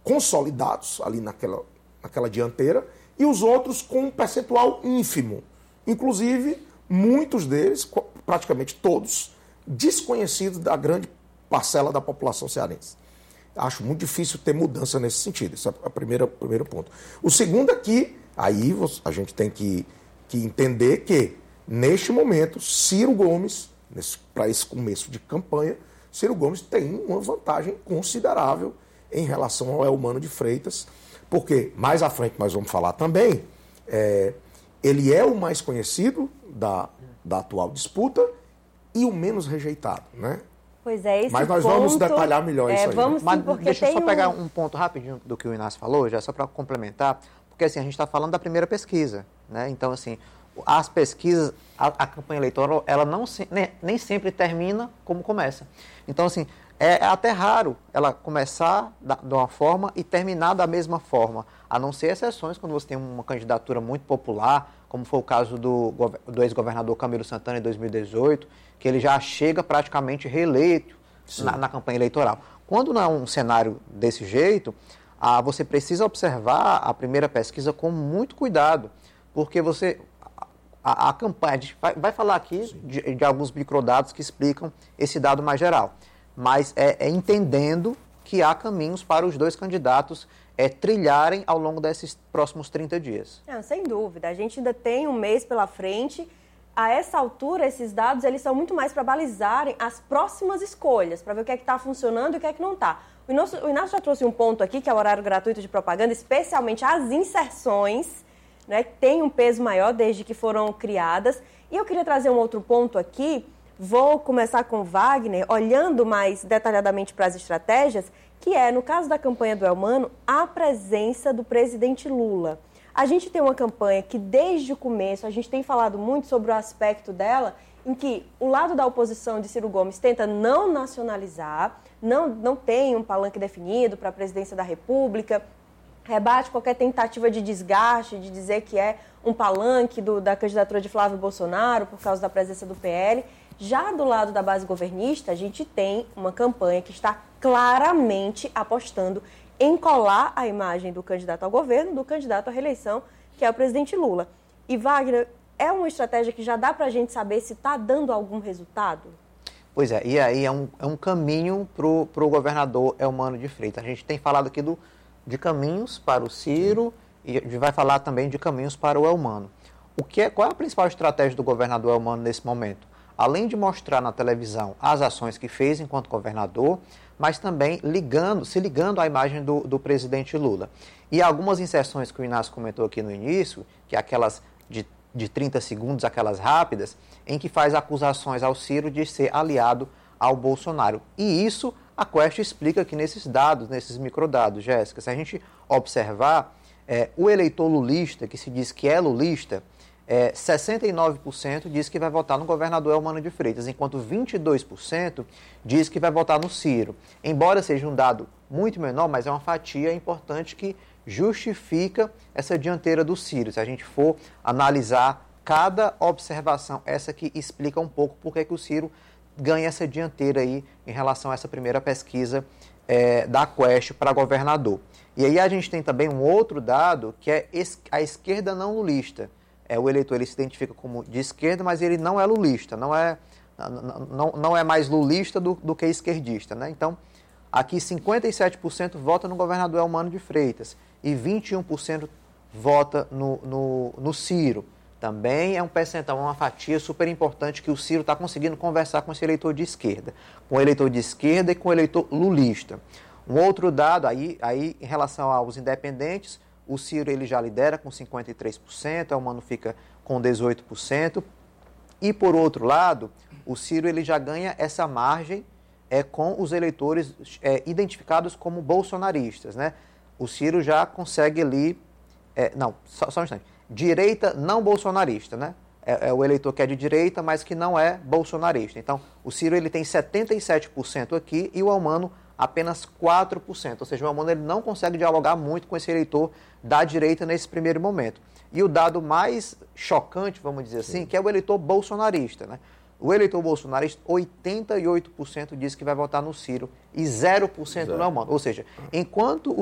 consolidados ali naquela dianteira, e os outros com um percentual ínfimo. Inclusive, muitos deles, praticamente todos, desconhecidos da grande parcela da população cearense. Acho muito difícil ter mudança nesse sentido. Esse é o primeiro ponto. O segundo é que, aí a gente tem que entender que, neste momento, Ciro Gomes, para esse começo de campanha, Ciro Gomes tem uma vantagem considerável em relação ao Eumano de Freitas, porque, mais à frente nós vamos falar também, ele é o mais conhecido da atual disputa e o menos rejeitado, né? Pois é, esse Mas nós vamos detalhar melhor isso aí. Vamos, mas sim, porque deixa eu só tem pegar um ponto rapidinho do que o Inácio falou, já só para complementar, porque assim, a gente está falando da primeira pesquisa, né? Então, assim, as pesquisas, a campanha eleitoral, ela nem sempre termina como começa. Então, assim, é até raro ela começar de uma forma e terminar da mesma forma, a não ser exceções quando você tem uma candidatura muito popular, como foi o caso do ex-governador Camilo Santana em 2018, que ele já chega praticamente reeleito na campanha eleitoral. Quando não é um cenário desse jeito, você precisa observar a primeira pesquisa com muito cuidado, porque a campanha, a gente vai falar aqui de alguns microdados que explicam esse dado mais geral, mas é entendendo que há caminhos para os dois candidatos trilharem ao longo desses próximos 30 dias. Não, sem dúvida, a gente ainda tem um mês pela frente. A essa altura, esses dados eles são muito mais para balizarem as próximas escolhas, para ver o que é que está funcionando e o que é que não está. O Inácio já trouxe um ponto aqui, que é o horário gratuito de propaganda, especialmente as inserções, né, que tem um peso maior desde que foram criadas. E eu queria trazer um outro ponto aqui, vou começar com o Wagner, olhando mais detalhadamente para as estratégias, que é, no caso da campanha do Eumano, a presença do presidente Lula. A gente tem uma campanha que, desde o começo, a gente tem falado muito sobre o aspecto dela, em que o lado da oposição de Ciro Gomes tenta não nacionalizar, não tem um palanque definido para a presidência da República, rebate qualquer tentativa de desgaste, de dizer que é um palanque da candidatura de Flávio Bolsonaro por causa da presença do PL. Já do lado da base governista, a gente tem uma campanha que está claramente apostando em colar a imagem do candidato ao governo, do candidato à reeleição, que é o presidente Lula. E, Wagner, é uma estratégia que já dá para a gente saber se está dando algum resultado? Pois é, e aí é um caminho para o governador Eumano de Freitas. A gente tem falado aqui de caminhos para o Ciro e vai falar também de caminhos para o Eumano. Qual é a principal estratégia do governador Eumano nesse momento? Além de mostrar na televisão as ações que fez enquanto governador, mas também se ligando à imagem do presidente Lula. E algumas inserções que o Inácio comentou aqui no início, que é aquelas de 30 segundos, aquelas rápidas, em que faz acusações ao Ciro de ser aliado ao Bolsonaro. E isso a Quest explica aqui nesses dados, nesses microdados, Jéssica. Se a gente observar, o eleitor lulista, que se diz que é lulista, 69% diz que vai votar no governador Eumano de Freitas, enquanto 22% diz que vai votar no Ciro. Embora seja um dado muito menor, mas é uma fatia importante que justifica essa dianteira do Ciro. Se a gente for analisar cada observação, essa que explica um pouco por que o Ciro ganha essa dianteira aí em relação a essa primeira pesquisa da Quest para governador. E aí a gente tem também um outro dado que é a esquerda não lulista. O eleitor ele se identifica como de esquerda, mas ele não é lulista, não é mais lulista do que esquerdista, né? Então, aqui 57% vota no governador Eumano de Freitas e 21% vota no Ciro. Também é um percentual, uma fatia super importante que o Ciro está conseguindo conversar com esse eleitor de esquerda, com o eleitor de esquerda e com o eleitor lulista. Um outro dado, aí em relação aos independentes, o Ciro ele já lidera com 53%, o Eumano fica com 18%. E, por outro lado, o Ciro ele já ganha essa margem com os eleitores identificados como bolsonaristas, né? O Ciro já consegue ali... só um instante. Direita não bolsonarista, né? É o eleitor que é de direita, mas que não é bolsonarista. Então, o Ciro ele tem 77% aqui e o Eumano apenas 4%. Ou seja, o Eumano ele não consegue dialogar muito com esse eleitor da direita nesse primeiro momento. E o dado mais chocante, vamos dizer assim, que é o eleitor bolsonarista, né? O eleitor bolsonarista, 88% diz que vai votar no Ciro e 0% no Eumano. Ou seja, enquanto